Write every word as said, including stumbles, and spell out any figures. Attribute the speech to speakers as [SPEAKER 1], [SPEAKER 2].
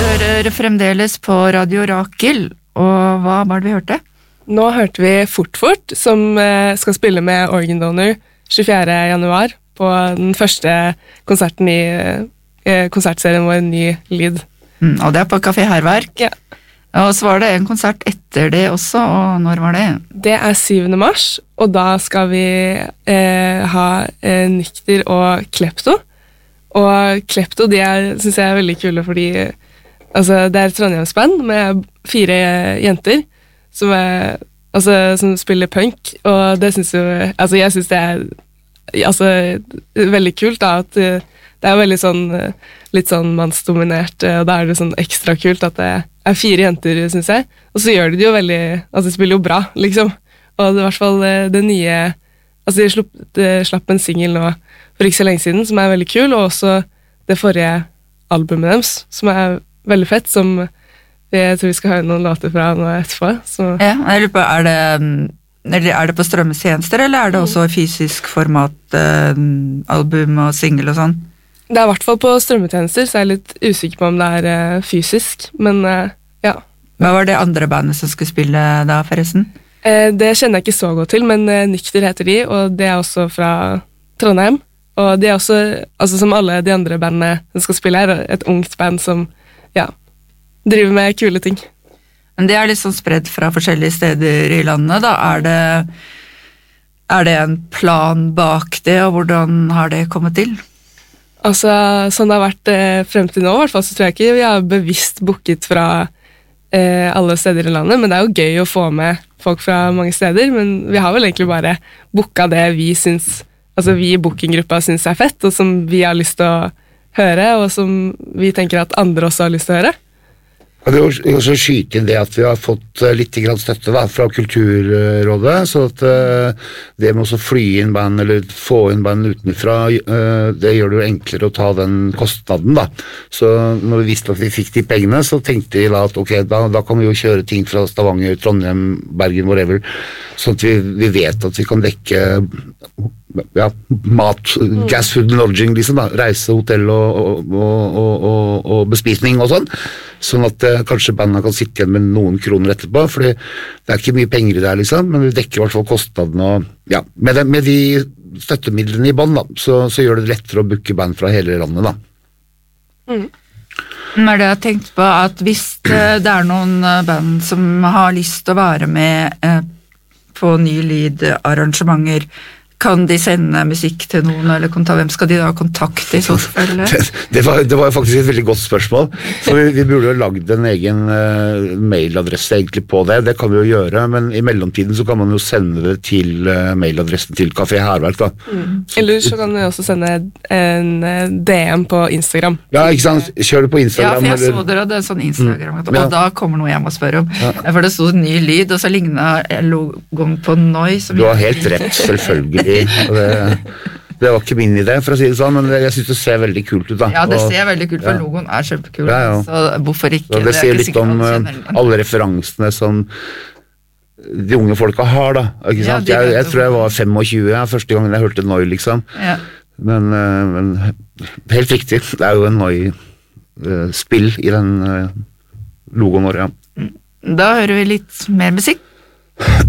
[SPEAKER 1] hører fremdeles på Radio Rakel, og hva var det vi hørte?
[SPEAKER 2] Nå hørte vi Fort Fort, som eh, skal spille med Organ Donor tjuefjerde januar på den første konserten i eh, konsertserien vår Ny Lyd.
[SPEAKER 1] Mm, og det er på Café Herverk.
[SPEAKER 2] Ja.
[SPEAKER 1] Og så var det en konsert etter det også, og når var det?
[SPEAKER 2] Det er syvende mars, og da skal vi eh, ha eh, Nykter og Klepto. Og Klepto, de er, synes jeg er veldig kule, fordi altså, det er et Trondheimsband med fire jenter som, er, altså, som spiller punk, og det synes jo, altså, jeg synes det er altså, veldig kult da, at det er veldig sånn, litt sånn mannsdominert, og da er det sånn ekstra kult at det er fire jenter, synes jeg, og så gjør de det jo veldig, altså de spiller jo bra, liksom, og det er i hvert fall det nye, altså de slapp, de slapp en single nå, for ikke så lenge siden, som er veldig kul, og også det forrige albumet deres, som er veldig fett, som jeg tror vi skal høre noen låter fra nå etterpå. Så. Ja,
[SPEAKER 1] jeg lurer på, er det, eller er det på strømmetjenester, eller er det også fysisk format, eh, album og single og sånn?
[SPEAKER 2] Det er i hvert fall på strømmetjenester, så jeg er litt usikker på om det er eh, fysisk, men eh, ja.
[SPEAKER 1] Hva var det andre bandet som skulle spille da, forresten?
[SPEAKER 2] Eh, det kjenner jeg ikke så godt til, men eh, Nykter heter de, og det er også fra Trondheim. Og de er også, altså som alle de andre bandene som skal spille her, et ungt band som, ja, driver med kule ting.
[SPEAKER 1] Men det er litt sånn spredd fra forskjellige steder i landet, da. Er det, er det en plan bak det, og hvordan har det kommet til?
[SPEAKER 2] Altså, sånn det har vært eh, frem til nå, i hvert fall, så tror jeg ikke vi har bevisst booket fra eh, alle steder i landet, men det er jo gøy å få med folk fra mange steder, men vi har vel egentlig bare booket det vi synes altså vi i bookinggruppa synes er fett, og som vi har lyst til å høre, og som vi tenker at andre også har lyst til å høre.
[SPEAKER 3] Jeg vil også skyte inn det at vi har fått litt grann støtte da, fra Kulturrådet, så at uh, det med å fly inn band eller få inn band utenfra, uh, det gjør det jo enklere å ta den kostnaden da. Så når vi visste at vi fikk de pengene, så tenkte vi da at ok, da, da kan vi jo kjøre ting fra Stavanger, Trondheim, Bergen, whatever, sånn at vi, vi vet at vi kan dekke ja, mat, gas, food and lodging liksom da, reise, hotell og, og, og, og, og bespisning og sånn, sånn at eh, kanskje bandet kan sitte igjen med noen kroner etterpå, fordi det er ikke mye penger i det her liksom, men vi dekker i hvert fall kostnadene og ja, med, det, med de støttemidlene i bånd da, så, så gjør det lettere å booke band fra hele landet da.
[SPEAKER 2] Mm.
[SPEAKER 1] Men det jeg har tenkt på at hvis det er noen band som har lyst til å være med eh, på Ny Lyd arrangementer, kan de sende musikk til noen, eller hvem skal de da kontakte i så fall?
[SPEAKER 3] Det, det, var, det var faktisk et veldig godt spørsmål, for vi, vi burde jo lagd en egen uh, mailadresse egentlig på det, det kan vi jo gjøre, men i mellomtiden så kan man jo sende det til uh, mailadressen til Café Herverk da.
[SPEAKER 2] Mm. Eller så kan du også sende en D M på Instagram.
[SPEAKER 3] Ja, ikke sant? Kjør det på Instagram.
[SPEAKER 1] Ja, for jeg
[SPEAKER 3] eller...
[SPEAKER 1] så dere hadde en sånn Instagram, mm. og
[SPEAKER 3] ja.
[SPEAKER 1] Da kommer noe jeg må spørre om.
[SPEAKER 3] Ja.
[SPEAKER 1] For det stod Ny Lyd, og så lignet logoen på Noi.
[SPEAKER 3] Du har helt rett, selvfølgelig. Og det, det var ikke min idé, for å si det sånn, men jeg synes det ser veldig kult ut da.
[SPEAKER 1] Ja, det ser veldig kult, for
[SPEAKER 3] ja.
[SPEAKER 1] Logoen er kjempekul,
[SPEAKER 3] ja, ja.
[SPEAKER 1] så hvorfor ikke?
[SPEAKER 3] Så det, det sier litt om alle referansene som de unge folka har da, ikke sant? Ja, jeg, jeg tror jeg var tjuefem, ja, første gangen jeg hørte Noi liksom,
[SPEAKER 1] ja.
[SPEAKER 3] men, men helt riktig, det er jo en Noi-spill i den logoen vår, ja.
[SPEAKER 1] Da hører vi litt mer musikk.